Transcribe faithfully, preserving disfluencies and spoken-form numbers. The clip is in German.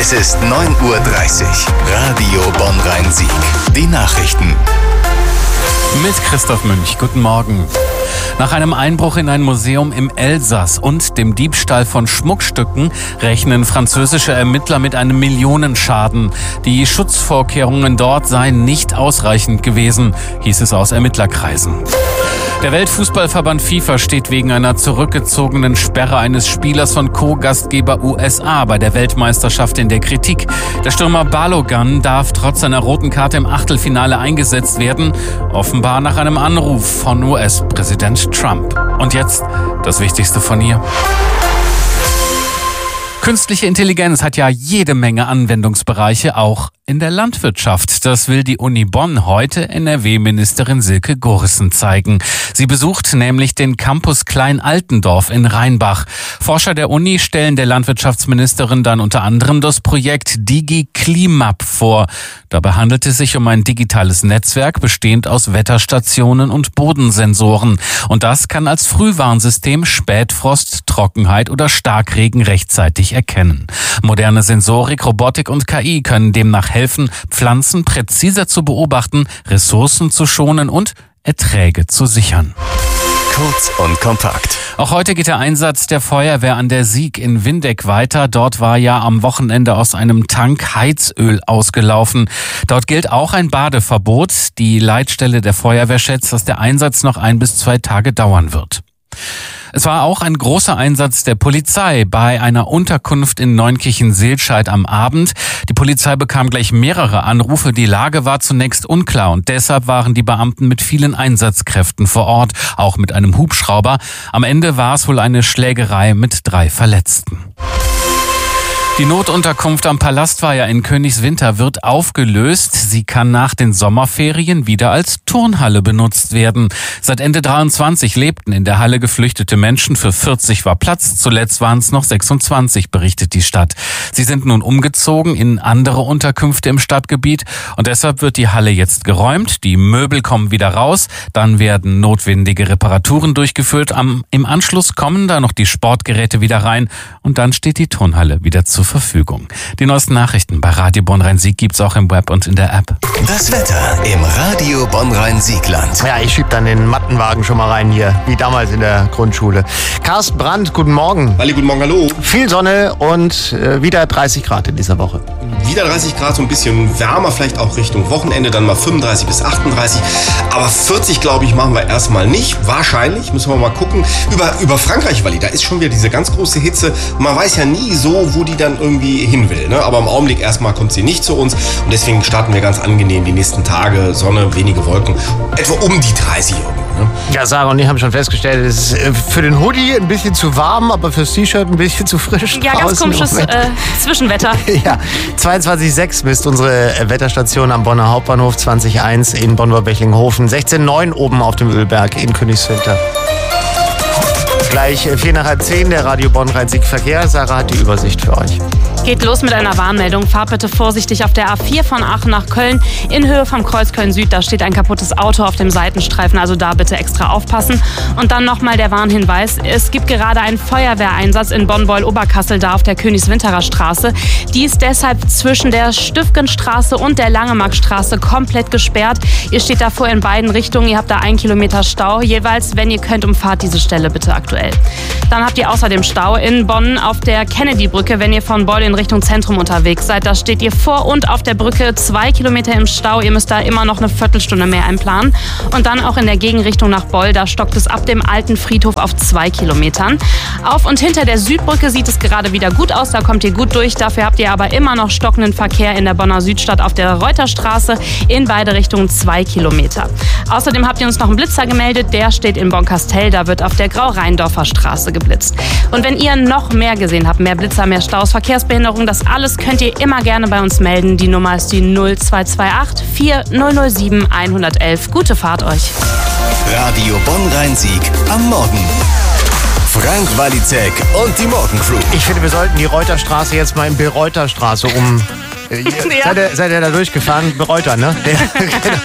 Es ist neun Uhr dreißig. Radio Bonn-Rhein-Sieg. Die Nachrichten. Mit Christoph Münch. Guten Morgen. Nach einem Einbruch in ein Museum im Elsass und dem Diebstahl von Schmuckstücken rechnen französische Ermittler mit einem Millionenschaden. Die Schutzvorkehrungen dort seien nicht ausreichend gewesen, hieß es aus Ermittlerkreisen. Der Weltfußballverband FIFA steht wegen einer zurückgezogenen Sperre eines Spielers von Co-Gastgeber U S A bei der Weltmeisterschaft in der Kritik. Der Stürmer Balogun darf trotz seiner roten Karte im Achtelfinale eingesetzt werden, offenbar nach einem Anruf von U S-Präsident Trump. Und jetzt das Wichtigste von ihr. Künstliche Intelligenz hat ja jede Menge Anwendungsbereiche, auch in der Landwirtschaft. Das will die Uni Bonn heute N R W-Ministerin Silke Gorissen zeigen. Sie besucht nämlich den Campus Klein-Altendorf in Rheinbach. Forscher der Uni stellen der Landwirtschaftsministerin dann unter anderem das Projekt DigiClimap vor. Dabei handelt es sich um ein digitales Netzwerk, bestehend aus Wetterstationen und Bodensensoren. Und das kann als Frühwarnsystem Spätfrost, Trockenheit oder Starkregen rechtzeitig erkennen. Moderne Sensorik, Robotik und K I können demnach helfen, Pflanzen präziser zu beobachten, Ressourcen zu schonen und Erträge zu sichern. Kurz und kompakt. Auch heute geht der Einsatz der Feuerwehr an der Sieg in Windeck weiter. Dort war ja am Wochenende aus einem Tank Heizöl ausgelaufen. Dort gilt auch ein Badeverbot. Die Leitstelle der Feuerwehr schätzt, dass der Einsatz noch ein bis zwei Tage dauern wird. Es war auch ein großer Einsatz der Polizei bei einer Unterkunft in Neunkirchen-Seelscheid am Abend. Die Polizei bekam gleich mehrere Anrufe. Die Lage war zunächst unklar und deshalb waren die Beamten mit vielen Einsatzkräften vor Ort, auch mit einem Hubschrauber. Am Ende war es wohl eine Schlägerei mit drei Verletzten. Die Notunterkunft am Palastweiher in Königswinter wird aufgelöst. Sie kann nach den Sommerferien wieder als Turnhalle benutzt werden. Seit Ende dreiundzwanzig lebten in der Halle geflüchtete Menschen. Für vierzig war Platz. Zuletzt waren es noch sechsundzwanzig, berichtet die Stadt. Sie sind nun umgezogen in andere Unterkünfte im Stadtgebiet. Und deshalb wird die Halle jetzt geräumt. Die Möbel kommen wieder raus. Dann werden notwendige Reparaturen durchgeführt. Am, im Anschluss kommen da noch die Sportgeräte wieder rein. Und dann steht die Turnhalle wieder zur Verfügung. Die neuesten Nachrichten bei Radio Bonn-Rhein-Sieg gibt's auch im Web und in der App. Das Wetter im Radio Bonn-Rhein-Siegland. Ja, ich schieb dann den Mattenwagen schon mal rein hier, wie damals in der Grundschule. Carsten Brandt, guten Morgen. Halli, guten Morgen, hallo. Viel Sonne und äh, wieder dreißig Grad in dieser Woche. Wieder dreißig Grad, so ein bisschen wärmer, vielleicht auch Richtung Wochenende, dann mal fünfunddreißig bis achtunddreißig. Aber vierzig, glaube ich, machen wir erstmal nicht. Wahrscheinlich, müssen wir mal gucken. Über, über Frankreich, Walli, da ist schon wieder diese ganz große Hitze. Man weiß ja nie so, wo die dann irgendwie hin will. Ne? Aber im Augenblick erstmal kommt sie nicht zu uns. Und deswegen starten wir ganz angenehm die nächsten Tage. Sonne, wenige Wolken. Etwa um die dreißig irgendwo. Ne? Ja, Sarah und ich haben schon festgestellt, es ist für den Hoodie ein bisschen zu warm, aber fürs T-Shirt ein bisschen zu frisch. Ja, ganz komisches äh, Zwischenwetter. Ja, zweiundzwanzig Komma sechs misst unsere Wetterstation am Bonner Hauptbahnhof, zwanzig Komma eins in Bonn-Bechlingenhofen, sechzehn Komma neun oben auf dem Ölberg in Königswinter. Gleich vier nach halb zehn, der Radio Bonn-Rhein-Sieg Verkehr. Sarah hat die Übersicht für euch. Geht los mit einer Warnmeldung. Fahrt bitte vorsichtig auf der A vier von Aachen nach Köln in Höhe vom Kreuz Köln-Süd. Da steht ein kaputtes Auto auf dem Seitenstreifen, also da bitte extra aufpassen. Und dann nochmal der Warnhinweis. Es gibt gerade einen Feuerwehreinsatz in Bonn-Beul-Oberkassel, da auf der Königswinterer Straße. Die ist deshalb zwischen der Stüffgenstraße und der Langemarkstraße komplett gesperrt. Ihr steht davor in beiden Richtungen. Ihr habt da einen Kilometer Stau. Jeweils, wenn ihr könnt, umfahrt diese Stelle bitte aktuell. Dann habt ihr außerdem Stau in Bonn auf der Kennedy-Brücke, wenn ihr von Beul in Richtung Zentrum unterwegs seid. Da steht ihr vor und auf der Brücke zwei Kilometer im Stau. Ihr müsst da immer noch eine Viertelstunde mehr einplanen. Und dann auch in der Gegenrichtung nach Beul, da stockt es ab dem alten Friedhof auf zwei Kilometern. Auf und hinter der Südbrücke sieht es gerade wieder gut aus, da kommt ihr gut durch. Dafür habt ihr aber immer noch stockenden Verkehr in der Bonner Südstadt auf der Reuterstraße in beide Richtungen zwei Kilometer. Außerdem habt ihr uns noch einen Blitzer gemeldet, der steht in Bonn-Castell, da wird auf der Grau-Rheindorfer Straße geblitzt. Und wenn ihr noch mehr gesehen habt, mehr Blitzer, mehr Staus, Verkehrsbehinderung, das alles könnt ihr immer gerne bei uns melden. Die Nummer ist die null zwei zwei acht vier null null sieben eins eins eins. Gute Fahrt euch. Radio Bonn-Rhein-Sieg am Morgen. Frank Walizek und die Morgencrew. Ich finde, wir sollten die Reuterstraße jetzt mal in Bereuterstraße um... Ja. Seid, ihr, seid ihr da durchgefahren? Bereuter, ne?